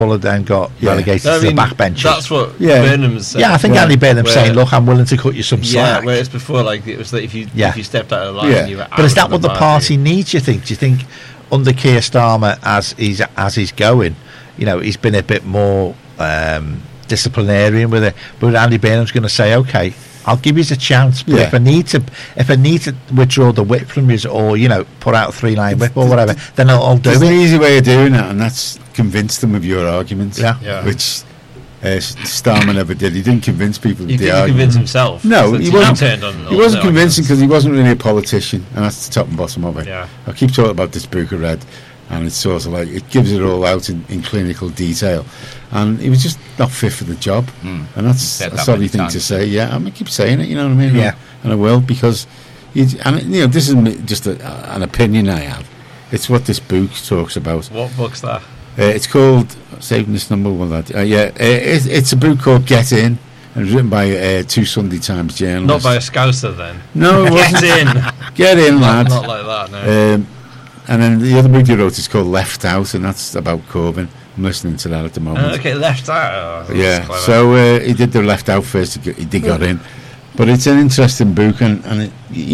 then got relegated to the backbenches. That's what Burnham's saying. Yeah, I think Andy Burnham's saying, look, I'm willing to cut you some slack. Yeah, whereas before, like, it was that if you stepped out of the line, you were out. But is that what the party needs, you think? Do you think under Keir Starmer, as he's going, he's been a bit more disciplinarian with it, but Andy Burnham's going to say, okay, I'll give you a chance, but if I need to withdraw the whip from you, or put out a 3-line whip or whatever, then I'll do it. There's an easy way of doing that, and that's convince them of your arguments. Which Starmer never did. He didn't convince people. He didn't convince himself. No, he wasn't convincing because he wasn't really a politician, and that's the top and bottom of it. I keep talking about this book I read, and it's sort of like it gives it all out in clinical detail, and he was just not fit for the job, and that's a sorry thing to say. Yeah, I keep saying it. You know what I mean? Yeah, and I will, because this isn't just an opinion I have. It's what this book talks about. What book's that? It's called Saving This Number One Lad. It's a book called Get In, and it was written by 2 Sunday Times journalists. Not by a Scouser, then. No, it wasn't. Get in, lad. Not like that. No. And then the other book he wrote is called Left Out, and that's about Corbyn. I'm listening to that at the moment. Okay, Left Out. Oh, so he did the Left Out first. He did got in, but it's an interesting book, and he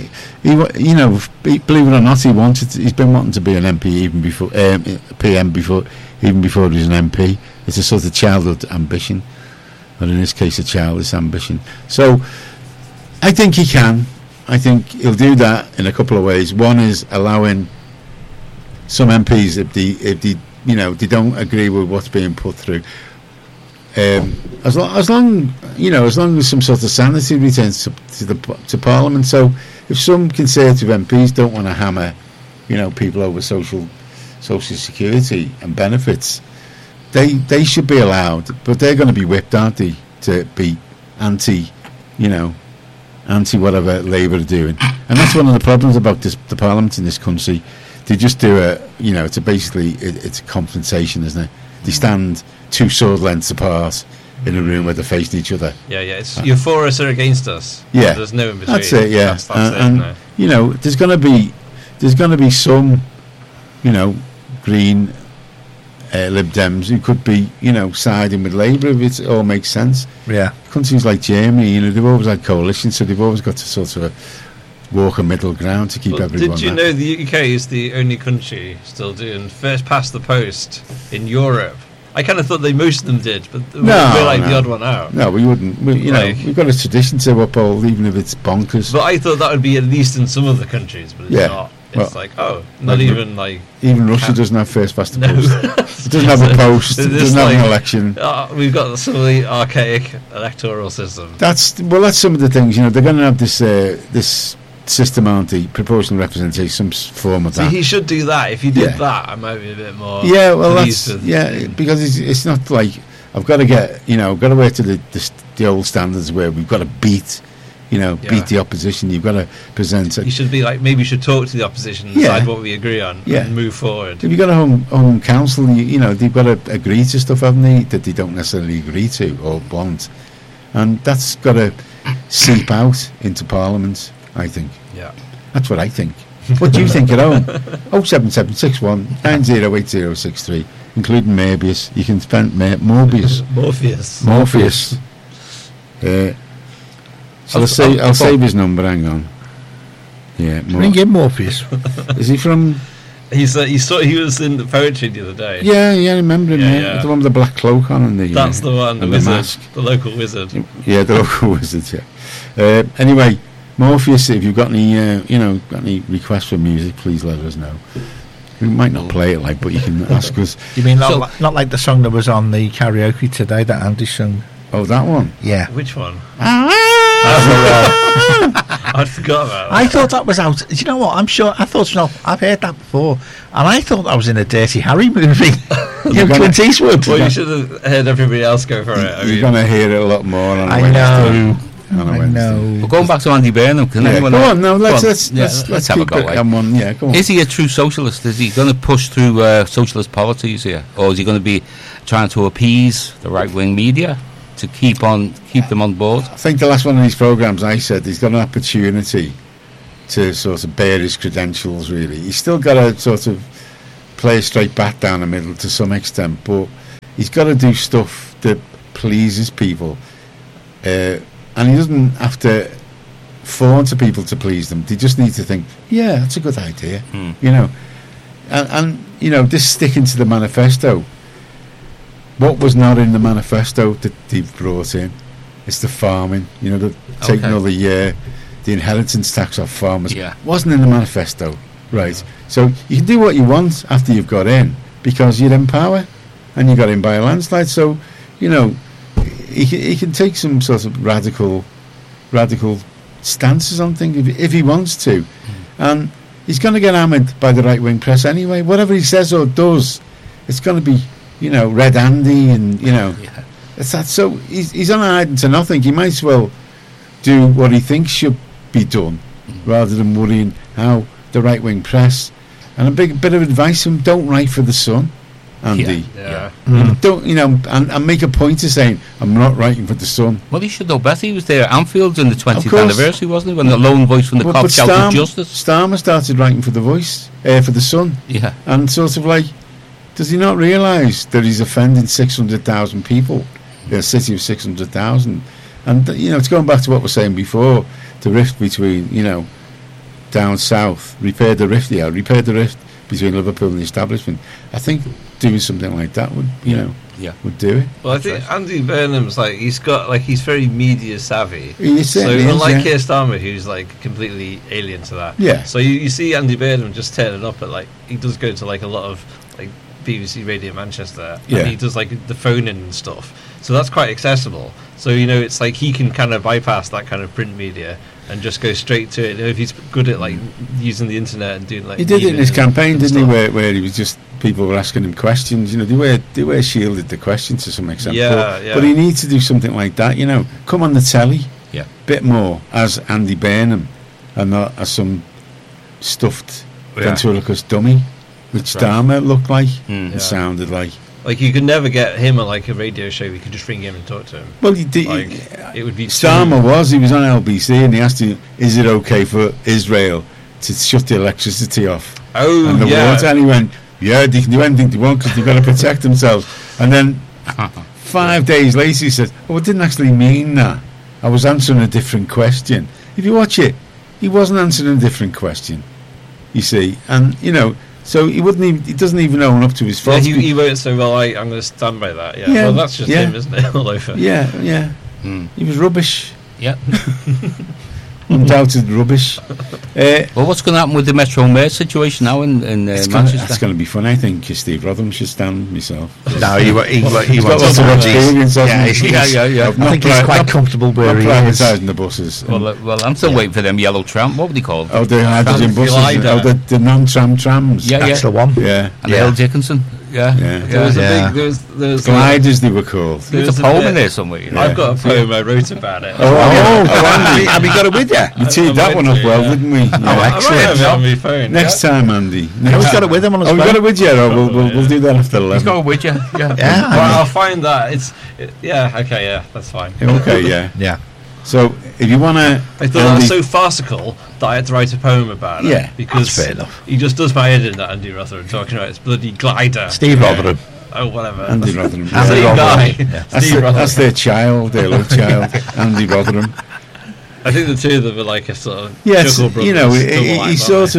believe it or not, he's been wanting to be an MP even before PM before he was an MP. It's a sort of childhood ambition, but in this case, a childish ambition. So I think he can. I think he'll do that in a couple of ways. One is allowing some MPs, if they don't agree with what's being put through, as long as some sort of sanity returns to Parliament. So if some Conservative MPs don't want to hammer, people over social security and benefits, they should be allowed, but they're going to be whipped, aren't they, to be anti whatever Labour are doing. And that's one of the problems about the Parliament in this country. They just do it's a confrontation, isn't it? They stand 2 sword lengths apart in a room where they're facing each other. It's you're for us or against us. Yeah, there's no in between. That's it. Yeah, that's it, there's going to be some, Green Lib Dems who could be, siding with Labour if it all makes sense. Yeah, countries like Germany, they've always had coalitions, so they've always got to sort of walk a middle ground to keep everyone. Did you know the UK is the only country still doing first past the post in Europe? I kind of thought most of them did, but we're like the odd one out. No, we wouldn't. We've got a tradition to uphold, even if it's bonkers. But I thought that would be at least in some of the countries, but it's not. It's even Russia doesn't have first past the post. It doesn't have a post. It doesn't have an election. We've got some of the archaic electoral system. That's some of the things. They're going to have this system, aren't they? Proportional representation, some form of that. He should do that. If he did that, I might be a bit more. Yeah, well, because it's not like I've got to get I've got to wait to the old standards where we've got to beat the opposition. You've got to present. You should be like, maybe you should talk to the opposition and decide what we agree on and move forward. If you've got a home council, they've got to agree to stuff, haven't they, that they don't necessarily agree to or want, and that's got to seep out into Parliament, I think. Yeah, that's what I think. What do you think at home? 07761 908063, including Morbius. You can spend Morbius. Morpheus. I'll save his number. Hang on. Yeah, ring him, Morpheus. Is he from? He was in the poetry the other day. Yeah, I remember him. Yeah. The one with the black cloak on and the. That's the one. The wizard, mask. The local wizard. Yeah, the local wizard. Yeah. Anyway, Morpheus, if you've got any requests for music, please let us know. We might not play it but you can ask us. You mean not like the song that was on the karaoke today that Andy sung? Oh, that one. Yeah. Which one? I forgot about that. I thought that was out. Do you know what? I'm sure. I've heard that before, and I thought that was in a Dirty Harry movie. Clint Eastwood. Well, you should have heard everybody else go for it. You're going to hear it a lot more. I know. Well, going back to Andy Burnham, can anyone? Go on, no, let's have a go. Go on. Is he a true socialist? Is he going to push through socialist policies here, or is he going to be trying to appease the right-wing media to keep them on board? I think the last one of these programmes, I said he's got an opportunity to sort of bear his credentials. Really, he's still got to sort of play a straight bat down the middle to some extent, but he's got to do stuff that pleases people, and he doesn't have to fawn to people to please them. They just need to think, yeah, that's a good idea, you know. And you know, this sticking to the manifesto. What was not in the manifesto that they've brought in? It's the farming. You know, the taking all the inheritance tax off farmers. Yeah. Wasn't in the manifesto, right? So you can do what you want after you've got in, because you're in power, and you got in by a landslide. So, you know, he can take some sort of radical stances on things if he wants to, and he's going to get hammered by the right-wing press anyway. Whatever he says or does, it's going to be, you know, Red Andy, and you know, it's that. So he's on hiding to nothing. He might as well do what he thinks should be done, rather than worrying how the right-wing press. And a bit of advice: from don't write for the Sun, Andy. Don't, you know, and make a point of saying I'm not writing for the Sun. Well, he should know better. He was there at Anfield in the 20th anniversary, wasn't he? When the lone voice from the cop shouted justice. Starmer started writing for the Voice, for the Sun. Yeah. And sort of like, does he not realise that he's offending 600,000 people, a city of 600,000? And you know, it's going back to what we were saying before, the rift between, you know, down south, repair the rift between Liverpool and the establishment. I think doing something like that would, you know, would do it. Well, I think Andy Burnham's he's very media savvy. So unlike Keir Starmer, who's like completely alien to that. Yeah. So you see Andy Burnham just turning up at he does go to a lot of BBC Radio Manchester, and he does the phone in and stuff. So that's quite accessible. So you know, it's he can kind of bypass that kind of print media and just go straight to it. If he's good at using the internet and doing he did it in his campaign, didn't he? Where he was just, people were asking him questions. You know, they were shielded the questions to some extent. But he needs to do something like that. You know, come on the telly, bit more as Andy Burnham, and not as some stuffed ventriloquist dummy, which Starmer looked like and sounded like. You could never get him on a radio show. We could just ring him and talk to him. Well, he did. It would be Starmer he was on LBC, and he asked him, "Is it okay for Israel to shut the electricity off and the water?" And he went, "Yeah, they can do anything they want because they've got to protect themselves." And then 5 days later, he said, "Oh, I didn't actually mean that. I was answering a different question." If you watch it, he wasn't answering a different question. You see, and you know. So he doesn't even own up to his fault. Yeah, he won't say, "Well, I'm going to stand by that." Yeah, well, that's just him, isn't it? All over. Yeah. He was rubbish. Yeah. Undoubted rubbish. Well, what's going to happen with the Metro Mayor situation now in Manchester? That's going to be fun. I think Steve Rotherham should stand myself. No, he wants lots of experience. Yeah. I think he's quite comfortable where he is. Privatising the buses. Well, I'm still waiting for them yellow tram. What would they call them? Oh, the hydrogen buses. The non-tram trams. That's the one. Yeah. And the Hill Dickinson. Yeah. There was gliders, they were called. There's a poem in there somewhere. You know? I've got a poem I wrote about it. Andy, have you got it with you? You teed that one up well, didn't we? Excellent. I have it on my phone. Next time, Andy. He's got it with him on his phone. We've got it with you. We'll do that after 11. He's got it with you. Yeah. Well, I'll find that. Okay, that's fine. Okay, yeah. So, if you want to... I thought that was so farcical that I had to write a poem about it. Yeah, because that's fair enough. He just does my head in that, Andy Rotherham, talking about his bloody glider. Steve Rotherham. Oh, whatever. Andy Rotherham. Same guy. Yeah. That's their child, their love child, Andy Rotherham. I think the two of them are like a sort of yes, Juggle Brothers. You know, he's sort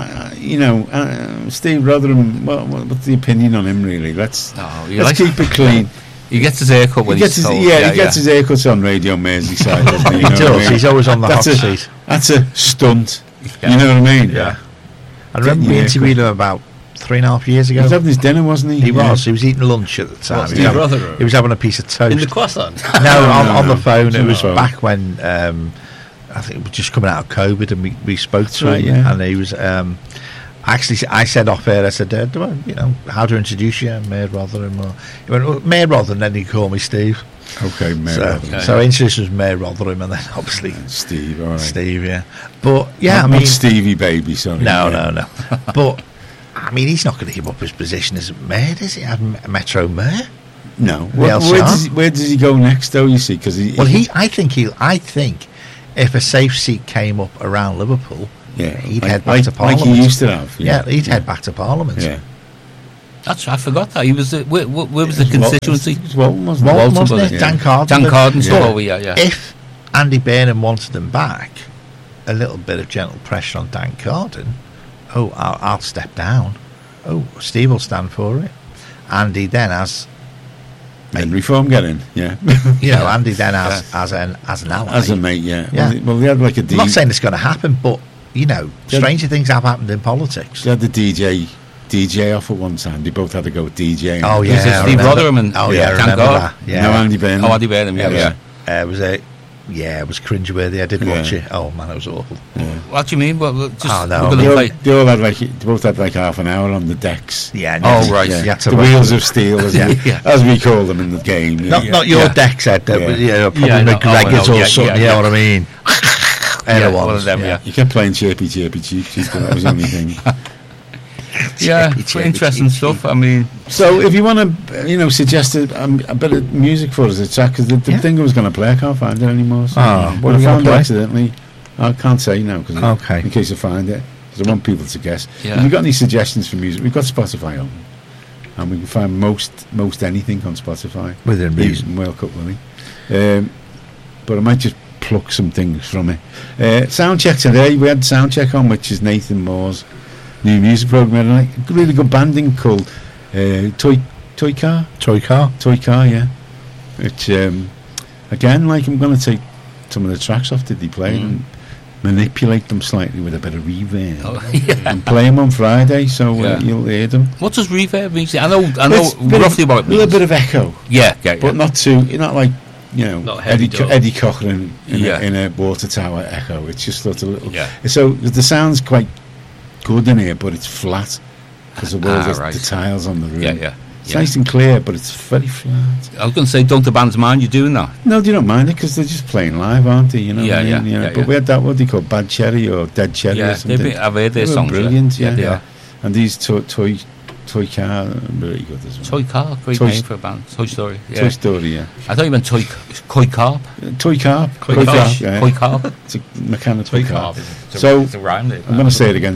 of, Steve Rotherham, what's the opinion on him, really? Let's keep it clean. He gets his haircut when he's told. He gets his haircuts on Radio Merseyside, doesn't he? He does. He's always on the hot seat. That's a stunt. Yeah. You know what I mean? Yeah. I remember we interviewed him about 3.5 years ago. He was having his dinner, wasn't he? He was eating lunch at the time. He was having a piece of toast. In the croissant? No, on the phone. It was back when I think it was just coming out of COVID, and we spoke to him, and he was... Actually, I said off air, I said, do I, how to introduce you, Mayor Rotherham? He went, well, Mayor Rotherham, then he called me Steve. Okay, Mayor Rotherham. So I introduced him as Mayor Rotherham, and then obviously Steve, all right. Steve, yeah. But, not Stevie Baby, sorry. No. But, I mean, he's not going to give up his position as Mayor, does he? As Metro Mayor? No. Where does he go next, though, you see? I think if a safe seat came up around Liverpool... Yeah, he'd head back to Parliament. Like he used to have. He'd head back to Parliament. Yeah. I forgot that he was. Where was the constituency? It was Walton, wasn't it? Walton, Walton, wasn't it? yeah. Dan Carden. Dan Carden. But Oh, yeah. if Andy Burnham wanted them back, a little bit of gentle pressure on Dan Carden. Oh, I'll step down. Oh, Steve will stand for it. Andy then has, Henry Form getting, yeah. Andy then as an ally. As a mate, yeah. Yeah. Well, they had like a I'm not saying it's going to happen, but stranger things have happened in politics. They had the DJ off at one time. They both had to go with DJ. Oh Was yeah, it I Steve remember. Rotherham and Oh yeah, I Dan remember Carden? that. Yeah. No, Andy Burnham. Oh, Andy Burnham. Yeah. It was it was cringeworthy. I did Yeah. watch it. Oh man, it was awful. What do you mean? Well, just Oh, no. we're gonna play- They all had they both had like half an hour on the decks. Yeah. Oh, right. You had to The wait. wheels of steel, Yeah. as we call them in the game. Not your decks, Ed. Probably Yeah, no, McGregor's oh, or yeah, something. yeah, You know yeah. what I mean? Yeah, One one of them. Yeah. You kept playing chirpy, chirpy, cheap, cheap, but that was the only thing. Yeah, Chirpy, interesting chirpy, stuff. I mean, So, if you want to, suggest a bit of music for us, it's because the thing I was going to play, I can't find it anymore. So What are I you going found to it play? accidentally. I can't say now because Okay. in case I find it, because I want people to guess. Yeah. If you've got any suggestions for music, we've got Spotify on, and we can find most anything on Spotify. Within reason. Even World Cup money. But I might just pluck some things from it. Soundcheck today, we had Soundcheck on, which is Nathan Moore's new music program. We had a really good banding called Toy Car, yeah. Which again, like, I'm going to take some of the tracks off that they play and manipulate them slightly with a bit of reverb and play them on Friday, so you'll hear them. what does reverb mean? I know It's a bit roughly of, what it a little means. bit of echo, Yeah. but not too. You're not like Not heavy dub. Eddie Cochran Yeah. in a water tower echo. It's just sort of a little. Yeah. So the sound's quite good in here, but it's flat because of all right. the tiles on the room. Yeah. It's nice and clear, but it's very flat. I was going to say, don't the bands mind you doing that? No, they don't mind it because they're just playing live, aren't they? You know. Yeah, what I mean? yeah, But yeah. we had that what they call Bad Cherry or Dead Cherry or Yeah, something. I've heard their They were songs. brilliant, yeah. yeah. And these toy car, really good as well. Toy Car, great Toy name for a band. Toy Story. Yeah. Toy Story, yeah. I thought you meant Koi Carp. Toy car, Koi carp. yeah. Koi Carp. It's a mechanical Toy car. carp. So, it's a rhyme. I'm going to say it again: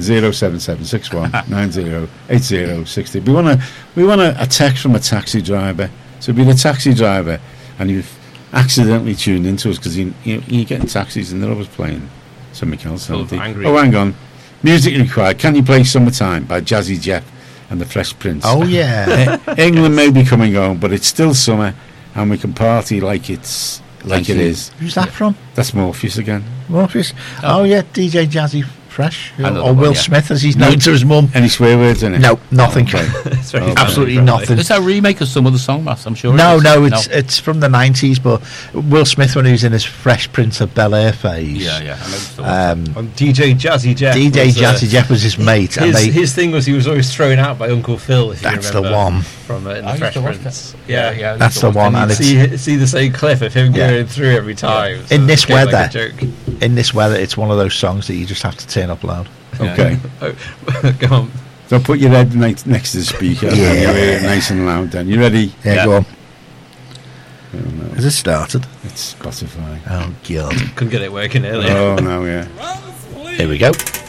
07761908060. We want a text from a taxi driver. So, be the taxi driver, and you've accidentally tuned into us because you get in taxis and they're always playing something else. Full aren't of they? angry. Oh, hang on. Music required. Can you play "Summertime" by Jazzy Jeff and the Fresh Prince? Oh yeah. England may be coming home, but it's still summer, and we can party like it is. Who's that from? That's Morpheus again. Morpheus. Oh yeah, DJ Jazzy Fresh Another or one, Will yeah. Smith, as he's known to his mum. Any swear words in it? No, nothing. It's very Oh, Absolutely friendly. nothing. Is that a remake of some other song, Matt? I'm sure. No, it is. no, it's from the 90s, but Will Smith when he was in his Fresh Prince of Bel-Air phase. Yeah. I know the one. On DJ Jazzy Jeff. DJ was, Jazzy Jeff was his mate, and His thing was he was always thrown out by Uncle Phil. If that's you the remember, one. from in I the used Fresh to watch Prince. that. Yeah, Yeah. I That's used to the watch one, that. and And see the same clip of him Yeah. going through every time. So In it this became weather. like a joke. In this weather, it's one of those songs that you just have to turn up loud. Okay. Oh, go on. So put your head next to the speaker and you hear it nice and loud then. You ready? Yeah, go on. Oh, no. Has it started? It's Spotify. Oh, God. Couldn't get it working earlier. Oh, no, yeah. Here we go.